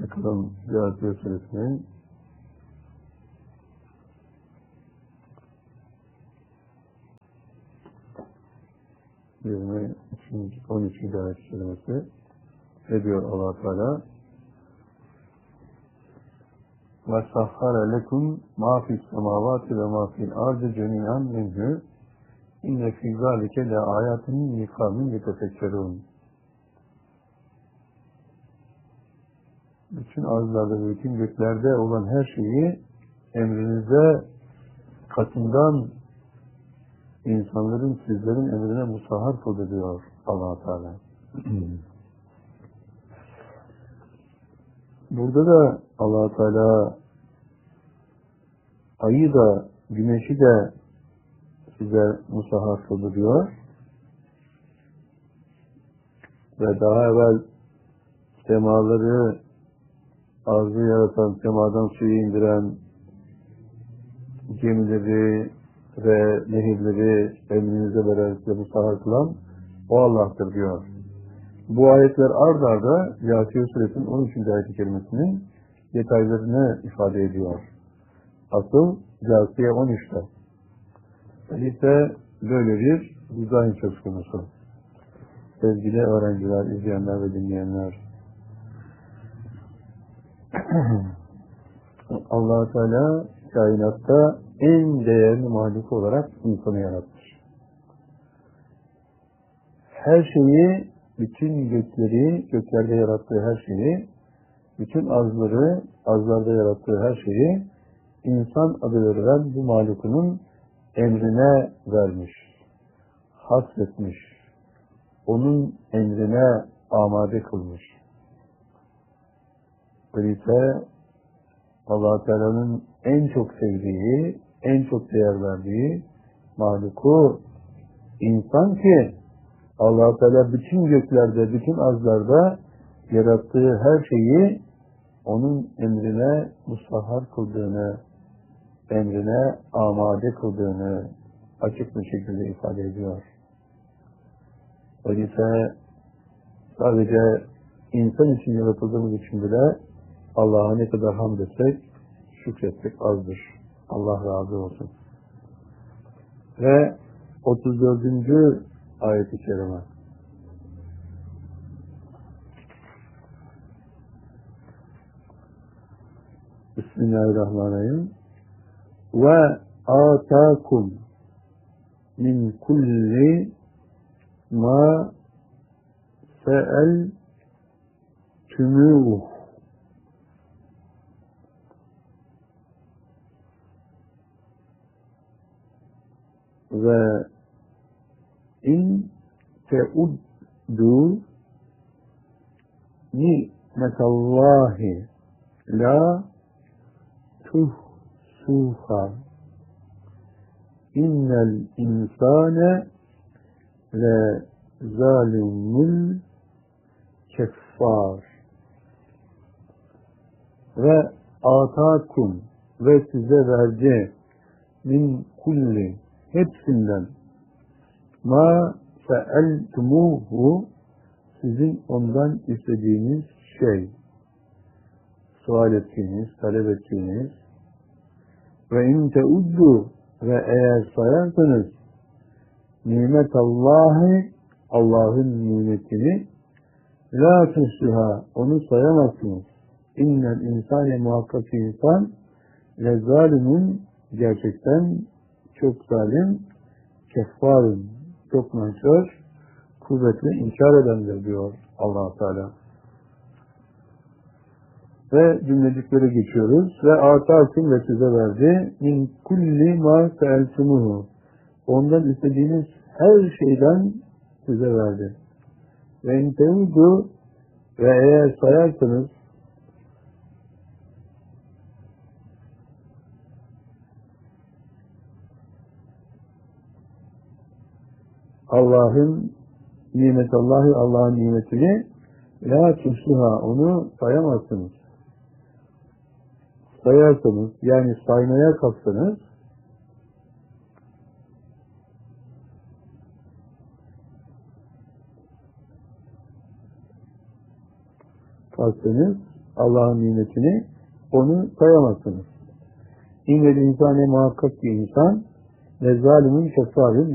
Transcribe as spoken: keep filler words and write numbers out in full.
bakalım Câsiye Suresinin yirmi üçüncü on üçüncü ayet-i kerimesi. Ne diyor Allah Teala? وَسَخَّرَ لَكُمْ مَا فِي السَّمَاوَاتِ وَمَا فِي الْأَرْضِ جَمِيعًا مِنْهُ اِنَّ فِي ذَٰلِكَ لَآيَاتٍ لِقَوْمٍ يَتَفَكَّرُونَ. Bütün arzlarda ve bütün göklerde olan her şeyi emrinize katından insanların sizlerin emrine musahhar kıldı diyor Allah Teala. Burada da Allah Teala ayı da güneşi de size musahhar kıldı diyor. Ve daha evvel semaları arzı yaratan, semadan suyu indiren gemileri ve nehirleri emrinize vererek musahhar kılan o Allah'tır diyor. Bu ayetler ard arda Câsiye Suresinin on üçüncü ayet-i kerimesinin detaylarını ifade ediyor. Asıl Câsiye on üçte. İşte böyle bir dizayn söz konusu. Sevgili öğrenciler, izleyenler ve dinleyenler. Allah Teala kainatta en değerli mahluk olarak insanı yaratmış. Her şeyi, bütün gökleri, göklerde yarattığı her şeyi, bütün arzları, arzlarda yarattığı her şeyi insan adı verilen bu mahlukunun emrine vermiş, hasretmiş, onun emrine amade kılmış. Öyleyse Allah Teala'nın en çok sevdiği, en çok değer verdiği mahluku insan ki Allah Teala bütün göklerde, bütün arzlarda yarattığı her şeyi onun emrine musahhar kıldığını, emrine amade kıldığını açık bir şekilde ifade ediyor. Öyleyse sadece insan için yaratıldığımız için bile Allah'a ne kadar hamd etsek, şükretsek azdır. Allah razı olsun. Ve otuz dördüncü ayet-i kerime. Bismillahirrahmanirrahim. Ve atakum min kulli ma se'eltumuh. Ve in teuddu ni'metallahi la tuhsuha innel insane le zalimul keffar. Ve atakum ve size verdi min kulli hepsinden ma fe'eltumuhu sizin ondan istediğiniz şey, sual ettiğiniz, talep ettiğiniz ve in teuddu ve eğer sayarsanız nimetallahi Allah'ın nimetini la tuhsuha onu sayamazsınız. İnnel insane muhakkak insan le zalimun gerçekten çok zalim, keffarın çok nankör, kuvvetli inkar edendir diyor Allah Teala. Ve cümleciklere geçiyoruz. Ve atakum ve size verdi min kulli ma se'eltumuhu ondan istediğiniz her şeyden size verdi. Ve in teudu ve eğer sayarsanız Allah'ın nimetallahi Allah'ın nimetini la tuhsuha onu sayamazsınız. Sayarsanız yani saymaya kalksanız kalksanız Allah'ın nimetini onu sayamazsınız. İnnel insane muhakkak ki insan ve zalimin kefarin